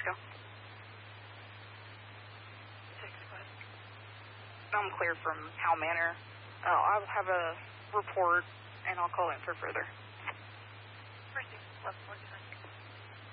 go. 6 what? I'm clear from Hal Manor. I'll have a report, and I'll call in for further. Proceed. 1149.